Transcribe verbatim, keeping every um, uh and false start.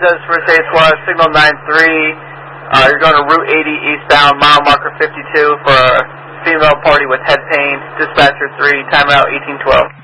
Apologize for say squad, signal nine three. Uh, you're going to Route eighty eastbound, mile marker fifty-two for a female party with head pain. Dispatcher three, timeout eighteen twelve.